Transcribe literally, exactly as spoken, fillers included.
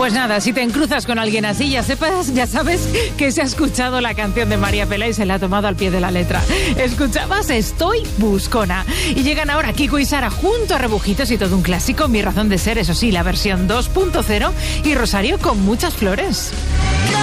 Pues nada, si te encruzas con alguien así, ya sepas, ya sabes que se ha escuchado la canción de María Pela y se la ha tomado al pie de la letra. Escuchabas Estoy Buscona. Y llegan ahora Kiko y Sara junto a Rebujitos y todo un clásico, Mi razón de ser, eso sí, la versión dos punto cero, y Rosario con Muchas flores.